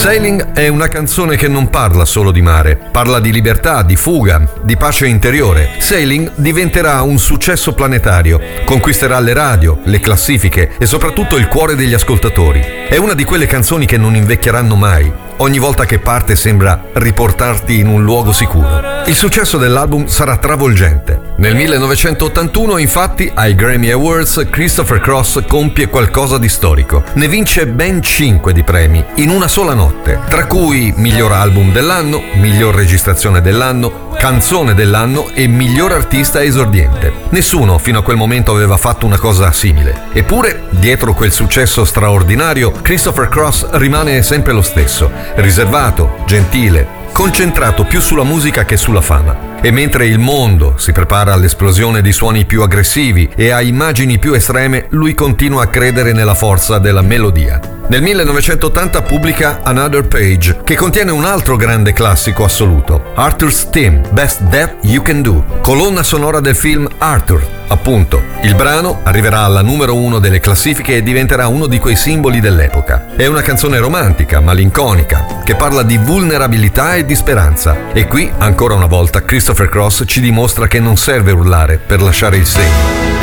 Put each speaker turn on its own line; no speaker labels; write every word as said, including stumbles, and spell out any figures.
Sailing è una canzone che non parla solo di mare, parla di libertà, di fuga, di pace interiore. Sailing diventerà un successo planetario, conquisterà le radio, le classifiche e soprattutto il cuore degli ascoltatori. È una di quelle canzoni che non invecchieranno mai. Ogni volta che parte sembra riportarti in un luogo sicuro. Il successo dell'album sarà travolgente. Nel millenovecentottantuno, infatti, ai Grammy Awards, Christopher Cross compie qualcosa di storico. Ne vince ben cinque di premi in una sola notte, tra cui miglior album dell'anno, miglior registrazione dell'anno, canzone dell'anno e miglior artista esordiente. Nessuno fino a quel momento aveva fatto una cosa simile. Eppure, dietro quel successo straordinario, Christopher Cross rimane sempre lo stesso, riservato, gentile, concentrato più sulla musica che sulla fama. E mentre il mondo si prepara all'esplosione di suoni più aggressivi e a immagini più estreme, lui continua a credere nella forza della melodia. Nel millenovecentottanta pubblica Another Page, che contiene un altro grande classico assoluto, Arthur's Theme, Best That You Can Do, colonna sonora del film Arthur, appunto. Il brano arriverà alla numero uno delle classifiche e diventerà uno di quei simboli dell'epoca. È una canzone romantica, malinconica, che parla di vulnerabilità e di speranza. E qui, ancora una volta, Christopher Cross ci dimostra che non serve urlare per lasciare il segno.